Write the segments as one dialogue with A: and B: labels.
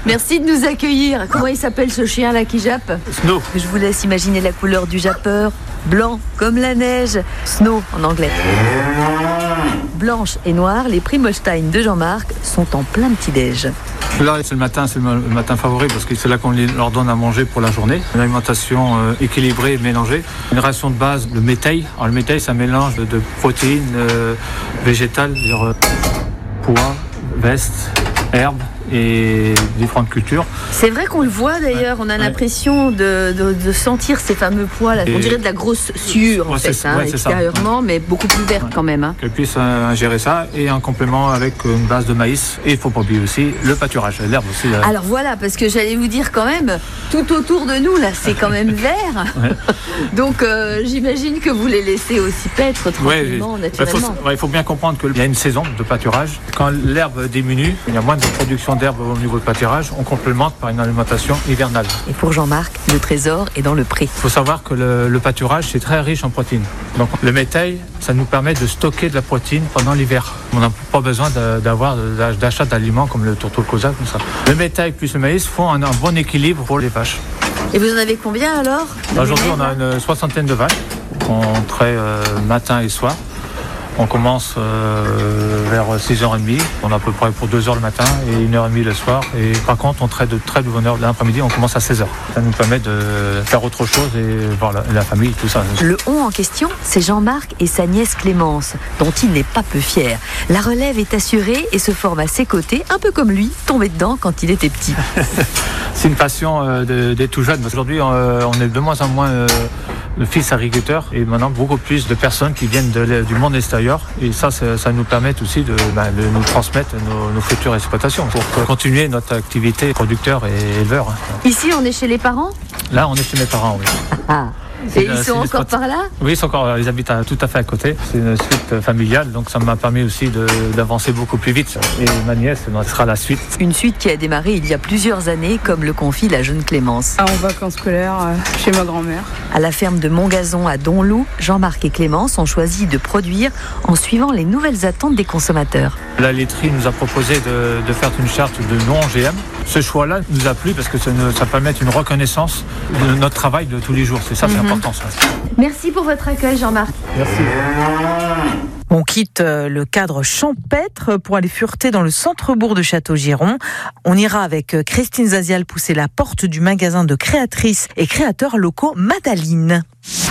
A: Merci de nous accueillir. Comment il s'appelle ce chien là qui jappe?
B: Snow.
A: Je vous laisse imaginer la couleur du jappeur. Blanc comme la neige. Snow en anglais. Blanche et noire, les prix Molstein de Jean-Marc sont en plein petit-déj.
B: Là, c'est le matin favori parce que c'est là qu'on leur donne à manger pour la journée. Une alimentation équilibrée et mélangée. Une ration de base, le métail. Alors, le métail, c'est un mélange de protéines végétales, pois, vestes, herbes et différentes cultures.
A: C'est vrai qu'on le voit d'ailleurs, on a l'impression de sentir ces fameux pois là. On dirait de la grosse sueur en fait, extérieurement, mais beaucoup plus verte quand même. Hein.
B: Qu'elle puisse ingérer ça et en complément avec une base de maïs. Et il ne faut pas oublier aussi le pâturage, l'herbe aussi.
A: Alors voilà, parce que j'allais vous dire quand même, tout autour de nous là, c'est quand même vert. Donc j'imagine que vous les laissez aussi paître tranquillement, naturellement.
B: Il faut bien comprendre qu'il y a une saison de pâturage. Quand l'herbe diminue, il y a moins de production d'herbe au niveau de pâturage, on complémente par une alimentation hivernale.
A: Et pour Jean-Marc, le trésor est dans le pré.
B: Il faut savoir que le pâturage, c'est très riche en protéines. Donc le métail, ça nous permet de stocker de la protéine pendant l'hiver. On n'a pas besoin d'achat d'aliments comme le tourteau, le colza, comme ça. Le métail plus le maïs font un bon équilibre pour les vaches.
A: Et vous en avez combien alors?
B: Aujourd'hui, on a une soixantaine de vaches. On traite matin et soir. On commence vers 6h30, on a à peu près pour 2h le matin et 1h30 le soir. Et par contre, on traite de très bonne heure l'après-midi, on commence à 16h. Ça nous permet de faire autre chose et voir la famille, tout ça.
A: Le on en question, c'est Jean-Marc et sa nièce Clémence, dont il n'est pas peu fier. La relève est assurée et se forme à ses côtés, un peu comme lui, tombé dedans quand il était petit.
B: C'est une passion des tout jeunes. Aujourd'hui, on est de moins en moins de fils agriculteurs et maintenant beaucoup plus de personnes qui viennent du monde extérieur. Et ça nous permet aussi de nous transmettre nos futures exploitations pour continuer notre activité producteur et éleveur.
A: Ici, on est chez les parents?
B: Là, on est chez mes parents, oui.
A: Et ils sont encore par là?
B: Oui, ils habitent tout à fait à côté. C'est une suite familiale, donc ça m'a permis aussi d'avancer beaucoup plus vite. Et ma nièce, ce sera la suite.
A: Une suite qui a démarré il y a plusieurs années, comme le confie la jeune Clémence.
C: En vacances scolaires, chez ma grand-mère.
A: À la ferme de Montgazon à Donloup, Jean-Marc et Clémence ont choisi de produire en suivant les nouvelles attentes des consommateurs.
B: La laiterie nous a proposé de faire une charte de non-GM. Ce choix-là nous a plu parce que ça permet une reconnaissance de notre travail de tous les jours. C'est ça, c'est important. Ça.
A: Merci pour votre accueil, Jean-Marc.
B: Merci.
D: On quitte le cadre champêtre pour aller fureter dans le centre-bourg de Château-Giron. On ira avec Christine Zazial pousser la porte du magasin de créatrices et créateurs locaux Madaline.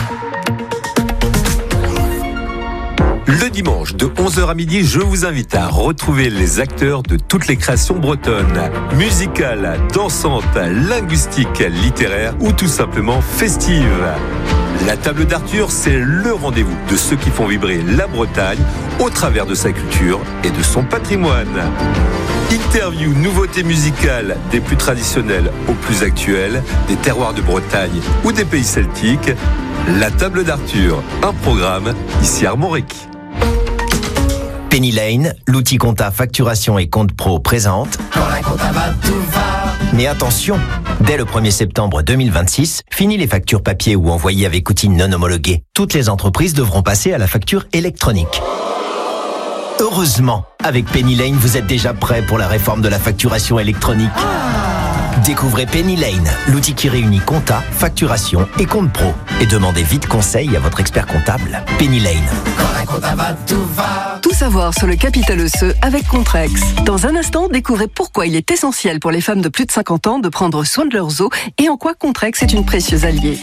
E: Le dimanche de 11h à midi, je vous invite à retrouver les acteurs de toutes les créations bretonnes. Musicales, dansantes, linguistiques, littéraires ou tout simplement festives. La table d'Arthur, c'est le rendez-vous de ceux qui font vibrer la Bretagne au travers de sa culture et de son patrimoine. Interviews, nouveautés musicales, des plus traditionnelles aux plus actuelles, des terroirs de Bretagne ou des pays celtiques. La table d'Arthur, un programme ici à Armorique.
F: Penny Lane, l'outil compta facturation et compte pro présente.
G: Quand la compta va, tout va.
F: Mais attention, dès le 1er septembre 2026, fini les factures papier ou envoyées avec outils non homologués. Toutes les entreprises devront passer à la facture électronique. Heureusement, avec Penny Lane, vous êtes déjà prêt pour la réforme de la facturation électronique. Découvrez Penny Lane, l'outil qui réunit compta, facturation et compte pro. Et demandez vite conseil à votre expert comptable. Penny Lane.
G: Quand la compta va, tout va.
H: Tout savoir sur le capital osseux avec Contrex. Dans un instant, découvrez pourquoi il est essentiel pour les femmes de plus de 50 ans de prendre soin de leurs os et en quoi Contrex est une précieuse alliée.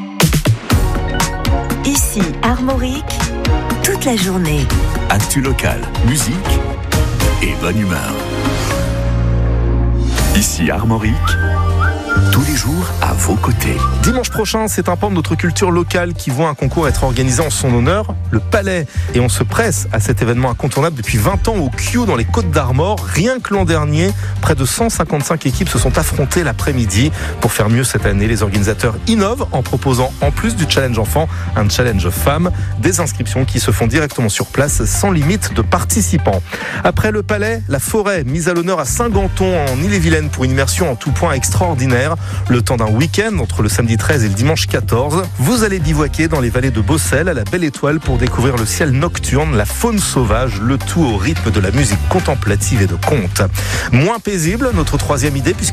A: Ici, Armorique, toute la journée.
I: Actu local, musique et bonne humeur. Ici Armorique, tous les jours à vos côtés.
J: Dimanche prochain, c'est un pan de notre culture locale qui voit un concours être organisé en son honneur, le Palais. Et on se presse à cet événement incontournable depuis 20 ans au Q dans les Côtes d'Armor. Rien que l'an dernier, près de 155 équipes se sont affrontées l'après-midi. Pour faire mieux cette année, les organisateurs innovent en proposant, en plus du challenge enfant, un challenge femme. Des inscriptions qui se font directement sur place sans limite de participants. Après le Palais, la forêt mise à l'honneur à Saint-Ganton en Ille-et-Vilaine pour une immersion en tout point extraordinaire. Le temps d'un week-end entre le samedi 13 et le dimanche 14. Vous allez bivouaquer dans les vallées de Bossel à la Belle Étoile pour découvrir le ciel nocturne, la faune sauvage, le tout au rythme de la musique contemplative et de conte. Moins paisible, notre troisième idée, puisque